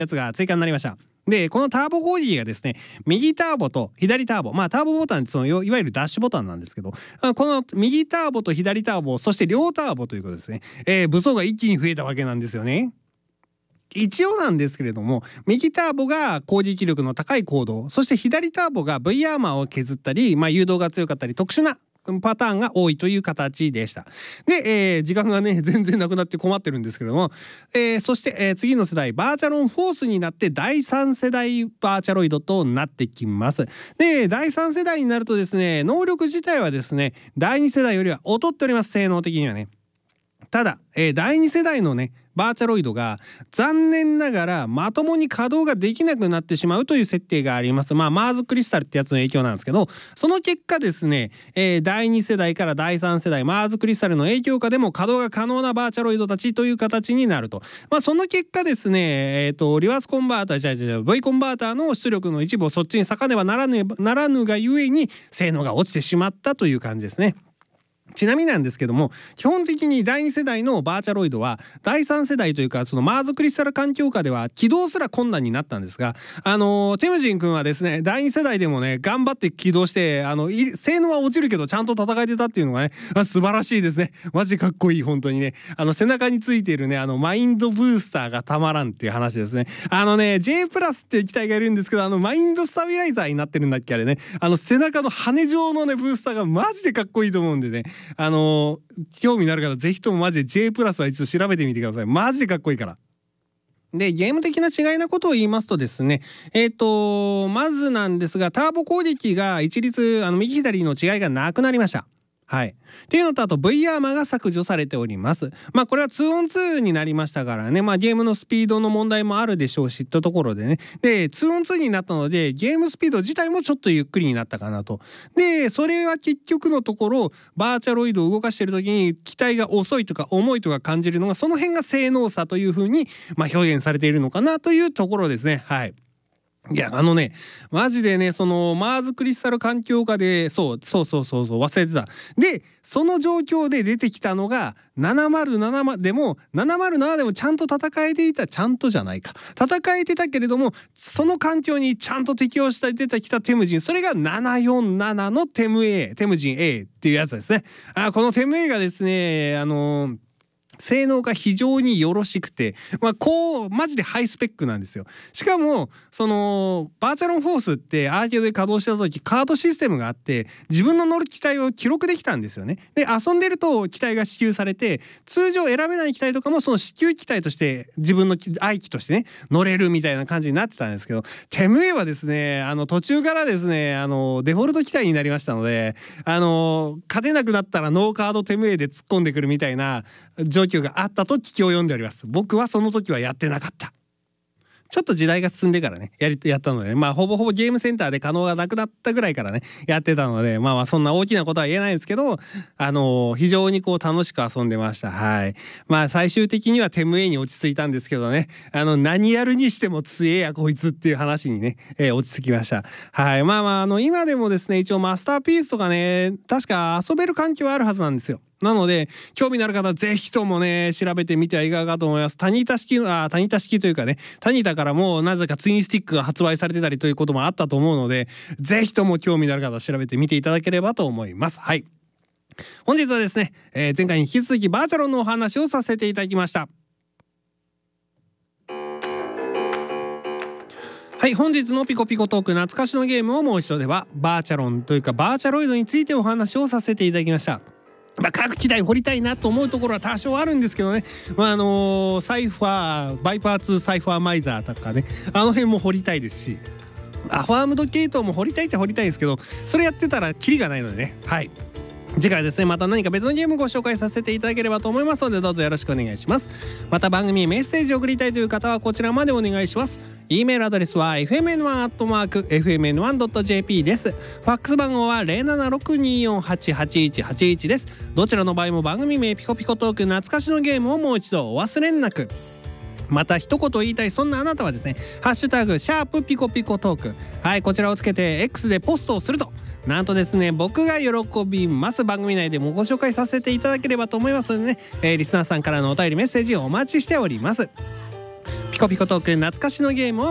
やつが追加になりました。でこのターボ攻撃がですね、右ターボと左ターボ、ターボボタンっていわゆるダッシュボタンなんですけど、この右ターボと左ターボ、そして両ターボということですね、武装が一気に増えたわけなんですよね。一応なんですけれども、右ターボが攻撃力の高い行動、そして左ターボが V アーマーを削ったり、誘導が強かったり特殊なパターンが多いという形でした。で、時間がね全然なくなって困ってるんですけれども、そして、次の世代バーチャロンフォースになって第3世代バーチャロイドとなってきます。で第3世代になるとですね、能力自体はですね第2世代よりは劣っております、性能的にはね。ただ、第2世代のねバーチャロイドが残念ながらまともに稼働ができなくなってしまうという設定があります。マーズクリスタルってやつの影響なんですけど、その結果ですね、第2世代から第3世代マーズクリスタルの影響下でも稼働が可能なバーチャロイドたちという形になると。その結果ですね、リバースコンバーターV コンバーターの出力の一部をそっちに割かねばならぬがゆえに性能が落ちてしまったという感じですね。ちなみになんですけども、基本的に第2世代のバーチャロイドは第3世代というかそのマーズクリスタル環境下では起動すら困難になったんですが、テムジン君はですね第2世代でもね頑張って起動して性能は落ちるけどちゃんと戦えてたっていうのがね素晴らしいですね。マジかっこいい。本当にね背中についているねマインドブースターがたまらんっていう話ですね。J プラスっていう機体がいるんですけどマインドスタビライザーになってるんだっけあれね。背中の羽状のねブースターがマジでかっこいいと思うんでね、興味のある方ぜひともマジで J プラスは一度調べてみてください。マジでかっこいいから。でゲーム的な違いなことを言いますとですね、まずなんですがターボ攻撃が一律右左の違いがなくなりました。はい。っていうのとあと V アーマーが削除されております。これは 2on2 になりましたからね、ゲームのスピードの問題もあるでしょうしというところでね。で 2on2 になったのでゲームスピード自体もちょっとゆっくりになったかなと。でそれは結局のところバーチャロイドを動かしている時に機体が遅いとか重いとか感じるのがその辺が性能差という風に表現されているのかなというところですね。はい。いやマジでねそのマーズクリスタル環境下でそう忘れてた。でその状況で出てきたのが707でも707でもちゃんと戦えていた、ちゃんとじゃないか戦えてたけれどもその環境にちゃんと適応して出てきたテムジン、それが747のテムジン A っていうやつですね。このテム A がですね性能が非常によろしくてこうマジでハイスペックなんですよ。しかもそのバーチャロンフォースってアーケードで稼働した時カードシステムがあって自分の乗る機体を記録できたんですよね。で遊んでると機体が支給されて通常選べない機体とかもその支給機体として自分の愛機としてね乗れるみたいな感じになってたんですけど、テム A はですね途中からですねデフォルト機体になりましたので勝てなくなったらノーカードテム A で突っ込んでくるみたいな状況があったと聞きを読んでおります。僕はその時はやってなかった。ちょっと時代が進んでからねやったので、ほぼほぼゲームセンターで可能がなくなったぐらいからねやってたのでそんな大きなことは言えないんですけど非常に楽しく遊んでました。はい。最終的にはテム A に落ち着いたんですけどね何やるにしても強えやこいつっていう話にね、落ち着きました。はい。今でもですね一応マスターピースとかね確か遊べる環境あるはずなんですよ。なので興味のある方ぜひともね調べてみてはいかがかと思います。タニタ式というかねタニタからもなぜかツインスティックが発売されてたりということもあったと思うのでぜひとも興味のある方調べてみていただければと思います。はい。本日はですね、前回に引き続きバーチャロンのお話をさせていただきました。はい、本日のピコピコトーク懐かしのゲームをもう一度ではバーチャロンというかバーチャロイドについてお話をさせていただきました。各機体掘りたいなと思うところは多少あるんですけどねサイファーバイパー2サイファーマイザーとかね辺も掘りたいですしアファームド系統も掘りたいっちゃ掘りたいですけどそれやってたらキリがないのでね。はい。次回はですねまた何か別のゲームをご紹介させていただければと思いますのでどうぞよろしくお願いします。また番組にメッセージを送りたいという方はこちらまでお願いします。E メールアドレスは fmn1@fmn1.jp です。ファックス番号は 07624881181 です。どちらの場合も番組名ピコピコトーク懐かしのゲームをもう一度お忘れなく。また一言言いたいそんなあなたはですねハッシュタグ#ピコピコトーク、はい、こちらをつけて X でポストをするとなんとですね僕が喜びます。番組内でもご紹介させていただければと思いますのでね、リスナーさんからのお便りメッセージをお待ちしております。ピコピコトーク懐かしのゲームを